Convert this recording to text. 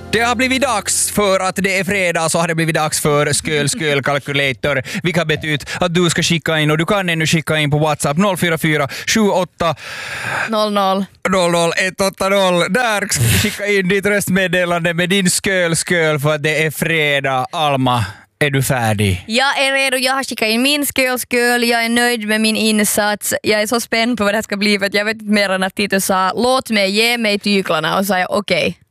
Det har blivit dags för att det är fredag, så har det blivit dags för Sköl Calculator. Vi kan betyda att du ska skicka in, och du kan ännu skicka in på WhatsApp 044 78 00 180. Där ska du skicka in ditt röstmeddelande med din sköl för att det är fredag. Alma, är du färdig? Jag är redo, jag har skickat in min sköl. Jag är nöjd med min insats. Jag är så spänd på vad det här ska bli, för att jag vet inte mer än att Tito sa låt mig, ge mig tyglarna, och sa jag okej.